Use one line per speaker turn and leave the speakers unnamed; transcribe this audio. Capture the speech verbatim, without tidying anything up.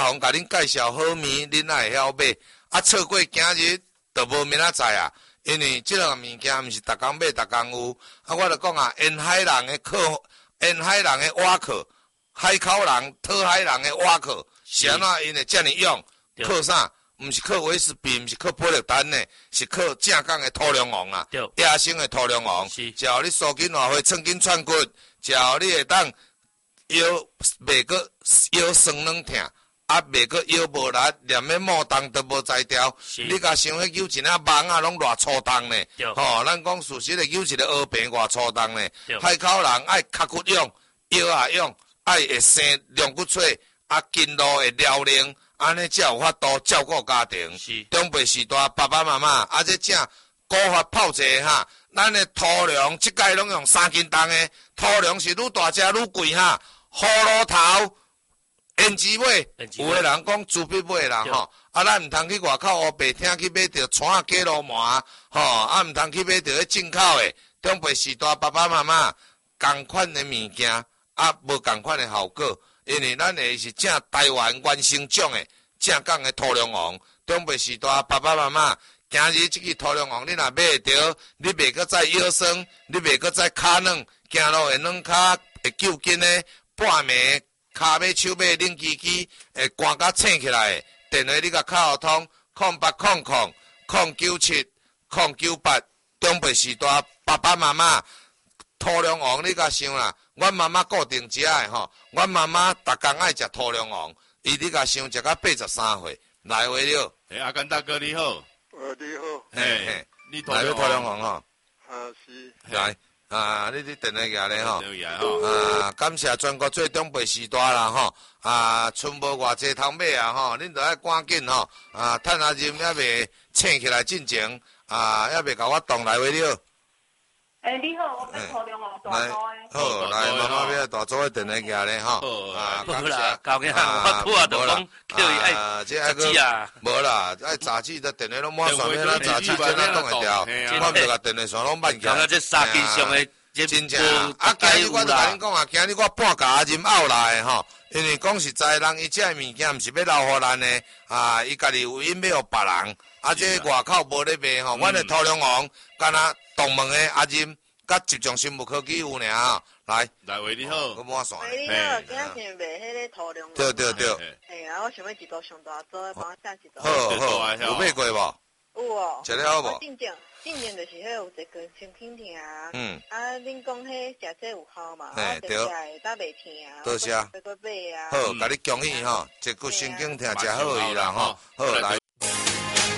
同甲恁介绍好物，恁也会晓买。啊，错过今日就无明仔载啊，因为即个物件毋是逐工买逐工有。啊，我著讲啊，沿海人的靠，沿海人的瓦靠，海口人、讨海人的瓦靠，是安怎因会遮尔用？靠啥？毋是靠威士忌，毋是靠保利丹呢，是靠正港的土壤王啊，野生的土壤王。只要你素筋活血、寸筋串骨，只要你会当腰袂阁腰酸软痛，啊袂阁腰无力，连咧毛重都无才调。你甲想迄揪一领网啊，拢偌粗重呢？吼，咱讲事实的揪一个乌病偌粗重呢？海口人爱脚骨用，腰也用，爱会生龙骨髓，啊筋路会撩灵。安尼才有法度照顾家庭，长辈时代爸爸妈妈，啊这正古法泡者哈，咱的土壤即届拢用三斤重的，土壤是愈大只愈贵哈，葫芦头、胭脂尾，有的人讲猪鼻尾啦吼，啊咱毋通去外口乌白厅去买着川啊鸡肉麻，吼啊毋通去买着迄进口的，长辈时代爸爸妈妈同款的物件，啊无同款的效果。因为咱的是正台湾原生种的正港的土壤王，长辈时代爸爸妈妈，今日这个土壤王你若买会着，你袂阁再腰酸，你袂阁再骹软，行路会软骹会揪筋的，半暝骹尾手尾冷吱吱，会寒甲醒起来的。电话你甲敲通，空八空空空九七空九八，长辈时代爸爸妈妈。土壤王，你甲想啦，阮妈妈固定食的吼，阮妈妈逐工爱食土壤王，伊你甲想食到八十三岁，来回了。
诶，阿甘大哥你好。
呃，你好。
嘿嘿，你土
来
壤
土壤王吼。
啊是。
来，啊，你你电话举咧吼。
电话吼。
啊，感谢全国最长辈时代啦吼，啊，剩无偌济通买啊吼，恁着爱赶紧吼，啊，趁阿任还未醒起来进前，啊，还未甲我动来回了。
诶、欸，你好，我是土壤王大组诶。
好，来，妈妈要大组诶电话举咧吼。
啊，好啦，交给我拄啊，就讲叫伊爱杂志啊。
无啦，爱杂志的电话拢满线，咱杂志怎咱讲会掉？我毋着甲电话线拢慢起来。
讲这三斤上诶，
真正。啊，今日我就甲恁讲啊，今日我半甲阿任拗来吼，因为讲实在，人伊这物件毋是要留互咱诶，啊，伊家己有因要互别人。啊，这外口无咧卖吼，阮的土壤王，敢若东门的阿任，甲集中生物科技有尔吼，来，
来喂你好，
我满线。
喂你好，今仔是卖迄个土壤王。
对对对。
嘿啊，我想要一包上大组，帮我写一包。
好好，有买过
无？有哦。
食了好无？
进前进前就是迄有一根身体痛啊。嗯。啊，恁讲迄食这有效嘛？
嘿对。
搭袂痛啊。
多谢。
再搁买啊。
好，甲你恭喜吼，一骨神经痛食好伊啦吼。好来。